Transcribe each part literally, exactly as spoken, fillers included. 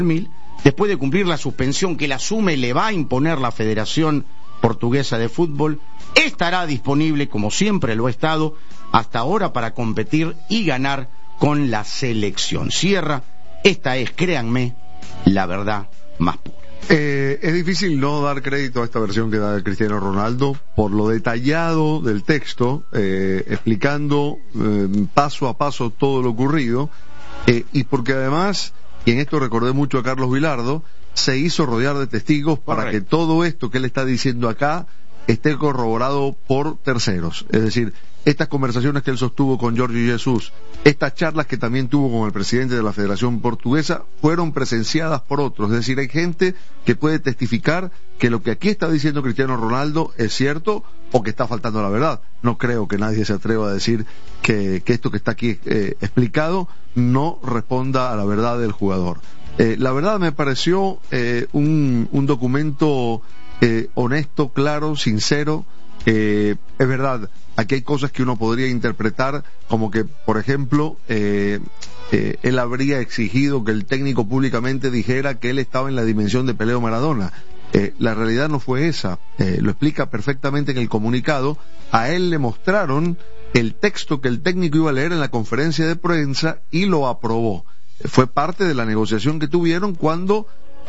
después de cumplir la suspensión que la asume le va a imponer la Federación Portuguesa de Fútbol, estará disponible, como siempre lo ha estado hasta ahora, para competir y ganar con la selección. Cierra, esta es, créanme, la verdad más pura. Eh, es difícil no dar crédito a esta versión que da Cristiano Ronaldo por lo detallado del texto, eh, explicando eh, paso a paso todo lo ocurrido, eh, y porque además, y en esto recordé mucho a Carlos Vilardo, se hizo rodear de testigos para Correcto. Que todo esto que él está diciendo acá esté corroborado por terceros. Es decir, estas conversaciones que él sostuvo con Jorge Jesús, estas charlas que también tuvo con el presidente de la Federación Portuguesa, fueron presenciadas por otros. Es decir, hay gente que puede testificar que lo que aquí está diciendo Cristiano Ronaldo es cierto o que está faltando a la verdad. No creo que nadie se atreva a decir que, que esto que está aquí eh, explicado no responda a la verdad del jugador. Eh, la verdad me pareció eh, un, un documento eh, honesto, claro, sincero. Eh, es verdad, aquí hay cosas que uno podría interpretar como que, por ejemplo, eh, eh, él habría exigido que el técnico públicamente dijera que él estaba en la dimensión de Pelé o Maradona. Eh, la realidad no fue esa. Eh, lo explica perfectamente en el comunicado. A él le mostraron el texto que el técnico iba a leer en la conferencia de prensa y lo aprobó. Fue parte de la negociación que tuvieron cuando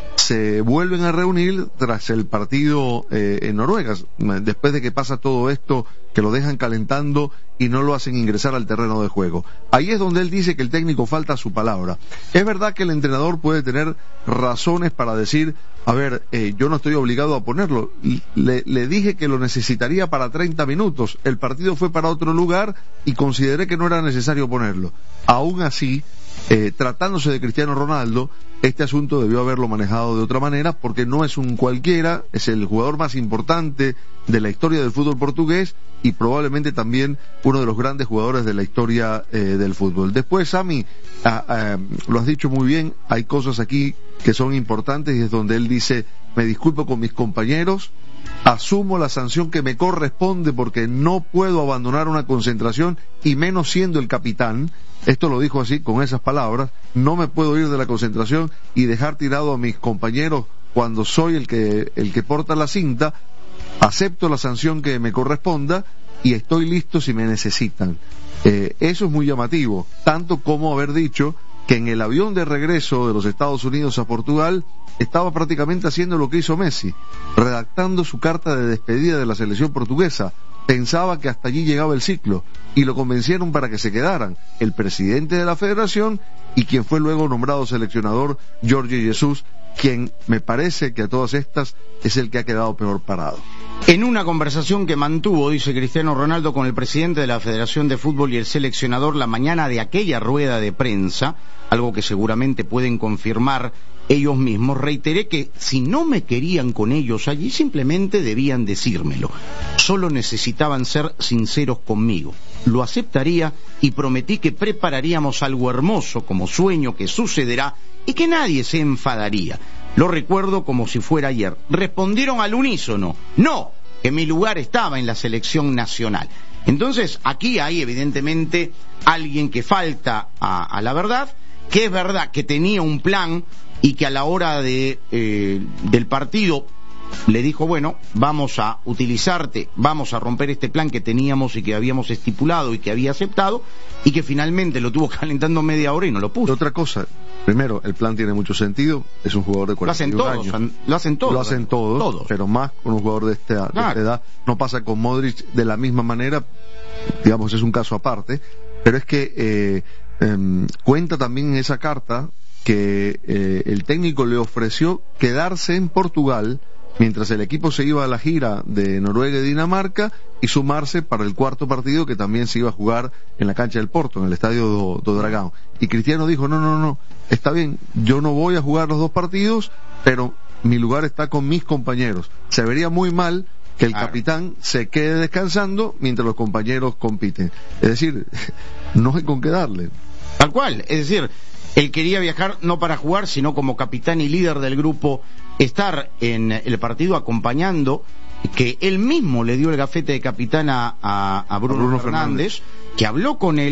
se vuelven a reunir tras el partido eh, en Noruega, después de que pasa todo esto, que lo dejan calentando y no lo hacen ingresar al terreno de juego. Ahí es donde él dice que el técnico falta a su palabra. Es verdad que el entrenador puede tener razones para decir, a ver, eh, yo no estoy obligado a ponerlo, le, le dije que lo necesitaría para treinta minutos, el partido fue para otro lugar y consideré que no era necesario ponerlo. Aún así, eh, tratándose de Cristiano Ronaldo, este asunto debió haberlo manejado de otra manera, porque no es un cualquiera, es el jugador más importante de la historia del fútbol portugués y probablemente también uno de los grandes jugadores de la historia eh, del fútbol. Después, Sami, ah, ah, lo has dicho muy bien, hay cosas aquí que son importantes y es donde él dice, me disculpo con mis compañeros, asumo la sanción que me corresponde porque no puedo abandonar una concentración y menos siendo el capitán. Esto lo dijo así, con esas palabras, no me puedo ir de la concentración y dejar tirado a mis compañeros cuando soy el que, el que porta la cinta. Acepto la sanción que me corresponda y estoy listo si me necesitan. Eh, eso es muy llamativo, tanto como haber dicho que en el avión de regreso de los Estados Unidos a Portugal estaba prácticamente haciendo lo que hizo Messi, redactando su carta de despedida de la selección portuguesa. Pensaba que hasta allí llegaba el ciclo y lo convencieron para que se quedaran el presidente de la federación y quien fue luego nombrado seleccionador, Jorge Jesús, quien me parece que a todas estas es el que ha quedado peor parado. En una conversación que mantuvo, dice Cristiano Ronaldo, con el presidente de la Federación de Fútbol y el seleccionador la mañana de aquella rueda de prensa, algo que seguramente pueden confirmar ellos mismos, reiteré que si no me querían con ellos allí, simplemente debían decírmelo. Solo necesitaban ser sinceros conmigo. Lo aceptaría y prometí que prepararíamos algo hermoso como sueño que sucederá y que nadie se enfadaría. Lo recuerdo como si fuera ayer. Respondieron al unísono, no, que mi lugar estaba en la selección nacional. Entonces, aquí hay evidentemente alguien que falta a, a la verdad, que es verdad que tenía un plan y que a la hora de eh, del partido le dijo, bueno, vamos a utilizarte, vamos a romper este plan que teníamos y que habíamos estipulado y que había aceptado, y que finalmente lo tuvo calentando media hora y no lo puso. Otra cosa, primero, el plan tiene mucho sentido, es un jugador de cuarenta y un años. Lo hacen todos, lo hacen todos. Lo hacen todos, todos. Pero más con un jugador de esta, claro. de esta edad. No pasa con Modric de la misma manera, digamos, es un caso aparte, pero es que eh, eh, cuenta también en esa carta que eh, el técnico le ofreció quedarse en Portugal mientras el equipo se iba a la gira de Noruega y Dinamarca y sumarse para el cuarto partido que también se iba a jugar en la cancha del Porto, en el estadio do, do Dragão. Y Cristiano dijo, no, no, no, está bien, yo no voy a jugar los dos partidos, pero mi lugar está con mis compañeros. Se vería muy mal que el claro. capitán se quede descansando mientras los compañeros compiten. Es decir, no hay con qué darle. Tal cual, es decir, él quería viajar no para jugar, sino como capitán y líder del grupo, estar en el partido acompañando, que él mismo le dio el gafete de capitán a, a, a Bruno, Bruno Fernández, Fernández, que habló con él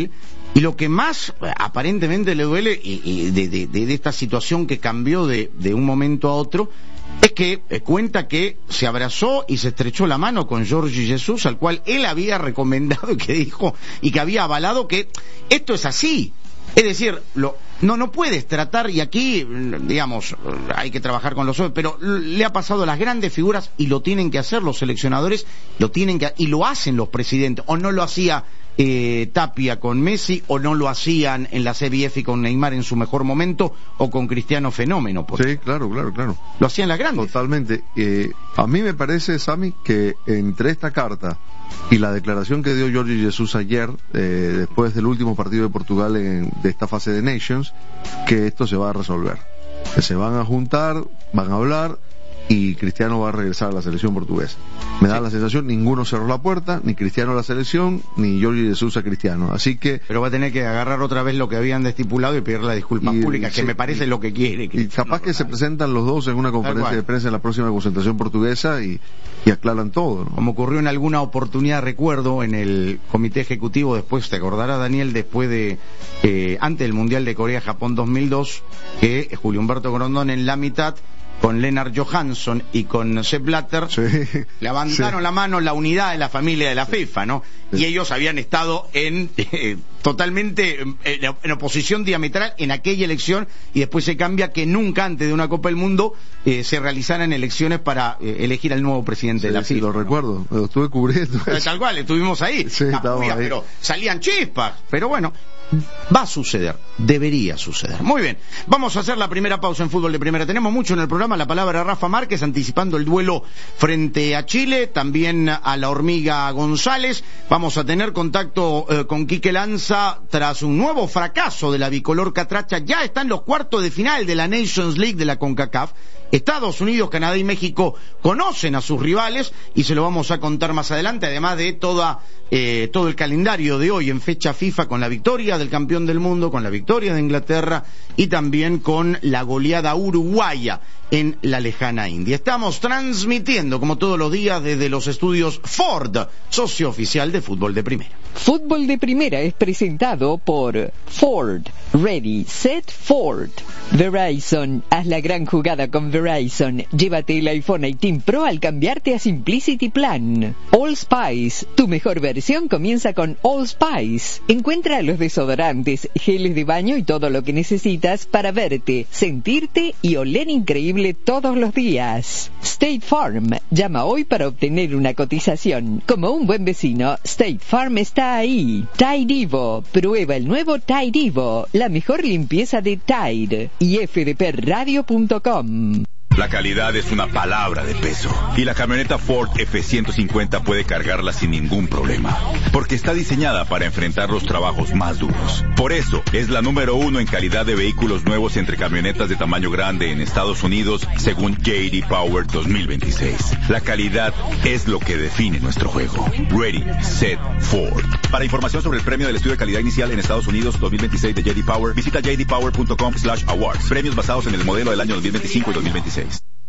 Y lo que más aparentemente le duele y, y de, de, de esta situación que cambió de, de un momento a otro es que eh, cuenta que se abrazó y se estrechó la mano con Jorge Jesus, al cual él había recomendado y que dijo y que había avalado que esto es así. Es decir, lo, no no puedes tratar, y aquí, digamos, hay que trabajar con los ojos, pero le ha pasado a las grandes figuras y lo tienen que hacer los seleccionadores, lo tienen que y lo hacen los presidentes, o no lo hacía eh, Tapia con Messi, o no lo hacían en la C B F y con Neymar en su mejor momento, o con Cristiano Fenómeno. Sí, claro, claro, claro. Lo hacían las grandes. Totalmente. Eh, a mí me parece, Sammy, que entre esta carta y la declaración que dio Jorge Jesus ayer, eh, después del último partido de Portugal en, de esta fase de Nations, que esto se va a resolver. Que se van a juntar, van a hablar, y Cristiano va a regresar a la selección portuguesa. Me da la sensación, ninguno cerró la puerta, ni Cristiano a la selección, ni Jorge Jesus a Cristiano. Así que... Pero va a tener que agarrar otra vez lo que habían estipulado y pedir las disculpas y, públicas, sí, que me parece y, lo que quiere. Y capaz que se presentan los dos en una conferencia de prensa en la próxima concentración portuguesa y, y aclaran todo, ¿no? Como ocurrió en alguna oportunidad, recuerdo, en el comité ejecutivo, después, te acordarás, Daniel, después de, eh, antes del Mundial de Corea-Japón dos mil dos, que Julio Humberto Grondón en la mitad, con Lennart Johansson y con Sepp Blatter, sí, levantaron sí. la mano la unidad de la familia de la sí. FIFA, ¿no? Sí. Y ellos habían estado en eh, totalmente en, en oposición diametral en aquella elección, y después se cambia que nunca antes de una Copa del Mundo eh, se realizaran elecciones para eh, elegir al nuevo presidente sí, de la sí, FIFA. Lo ¿no? recuerdo, lo estuve cubriendo. Tal cual, estuvimos ahí. Sí, estábamos ahí. Pero salían chispas, pero bueno. Va a suceder, debería suceder. Muy bien, vamos a hacer la primera pausa en Fútbol de Primera. Tenemos mucho en el programa, la palabra Rafa Márquez anticipando el duelo frente a Chile, también a la Hormiga González. Vamos a tener contacto eh, con Quique Lanza tras un nuevo fracaso de la bicolor catracha. Ya están los cuartos de final de la Nations League de la CONCACAF. Estados Unidos, Canadá y México conocen a sus rivales y se lo vamos a contar más adelante, además de toda eh, todo el calendario de hoy en fecha FIFA, con la victoria del campeón del mundo, con la victoria de Inglaterra y también con la goleada uruguaya en la lejana India. Estamos transmitiendo como todos los días desde los estudios Ford, socio oficial de Fútbol de Primera. Fútbol de Primera es presentado por Ford. Ready, Set, Ford. Verizon. Haz la gran jugada con Verizon. Llévate el iPhone dieciocho Pro al cambiarte a Simplicity Plan. All Spice. Tu mejor versión comienza con All Spice. Encuentra los desodorantes, geles de baño y todo lo que necesitas para verte, sentirte y oler increíble todos los días. State Farm. Llama hoy para obtener una cotización. Como un buen vecino, State Farm está ahí. Tide Evo. Prueba el nuevo Tide Evo. La mejor limpieza de Tide. Y f d p radio punto com. La calidad es una palabra de peso, y la camioneta Ford F ciento cincuenta puede cargarla sin ningún problema, porque está diseñada para enfrentar los trabajos más duros. Por eso, es la número uno en calidad de vehículos nuevos entre camionetas de tamaño grande en Estados Unidos, según J D Power dos mil veintiséis. La calidad es lo que define nuestro juego. Ready, Set, Ford. Para información sobre el premio del estudio de calidad inicial en Estados Unidos dos mil veintiséis de J D Power, visita j d power punto com slash awards. Premios basados en el modelo del año dos mil veinticinco y dos mil veintiséis.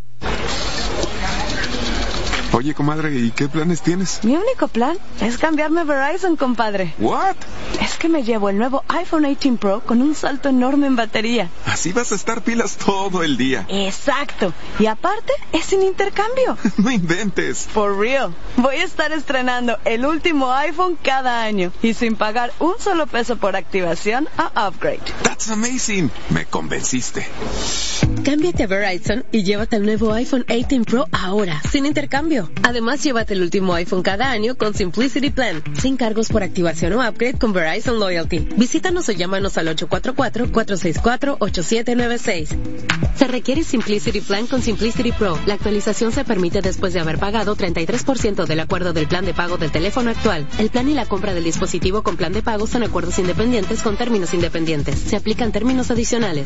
Oye, comadre, ¿y qué planes tienes? Mi único plan es cambiarme a Verizon, compadre. ¿What? Es que me llevo el nuevo iPhone dieciocho Pro con un salto enorme en batería. Así vas a estar pilas todo el día. Exacto. Y aparte, es sin intercambio. No inventes. For real. Voy a estar estrenando el último iPhone cada año y sin pagar un solo peso por activación a upgrade. That's amazing. Me convenciste. Cámbiate a Verizon y llévate el nuevo iPhone dieciocho Pro ahora, sin intercambio. Además, llévate el último iPhone cada año con Simplicity Plan, sin cargos por activación o upgrade con Verizon Loyalty. Visítanos o llámanos al ocho cuatro cuatro, cuatro seis cuatro, ocho siete nueve seis. Se requiere Simplicity Plan con Simplicity Pro. La actualización se permite después de haber pagado treinta y tres por ciento del acuerdo del plan de pago del teléfono actual. El plan y la compra del dispositivo con plan de pago son acuerdos independientes con términos independientes. Se aplican términos adicionales.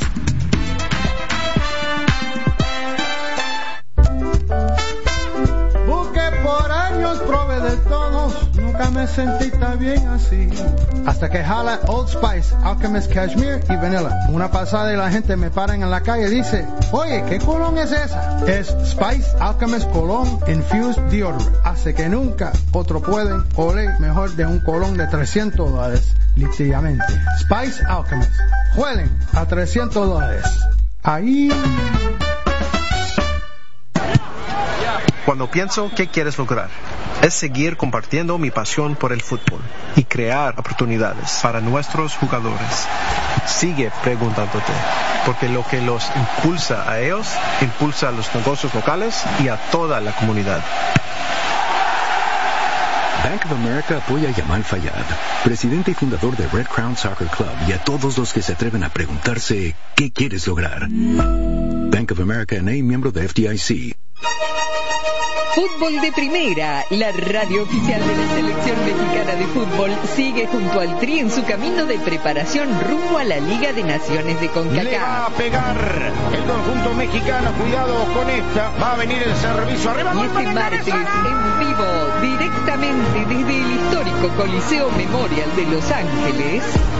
Por años probé de todos, nunca me sentí tan bien así. Hasta que jala Old Spice, Alchemist Cashmere y Vanilla. Una pasada y la gente me paran en la calle y dice, oye, ¿qué colón es esa? Es Spice Alchemist Cologne Infused Deodorant. Hace que nunca otro pueden oler mejor de un colón de trescientos dólares. definitivamente. Spice Alchemist. Jueguen a trescientos dólares. Ahí. Cuando pienso qué quieres lograr, es seguir compartiendo mi pasión por el fútbol y crear oportunidades para nuestros jugadores. Sigue preguntándote, porque lo que los impulsa a ellos, impulsa a los negocios locales y a toda la comunidad. Bank of America apoya a Yamal Fayad, presidente y fundador de Red Crown Soccer Club, y a todos los que se atreven a preguntarse ¿qué quieres lograr? Bank of America N A, miembro de F D I C. Fútbol de Primera, la radio oficial de la selección mexicana de fútbol, sigue junto al Tri en su camino de preparación rumbo a la Liga de Naciones de CONCACAF. Le va a pegar el conjunto mexicano, cuidado con esta, va a venir el servicio arriba. Y este martes, en vivo, directamente desde el histórico Coliseo Memorial de Los Ángeles,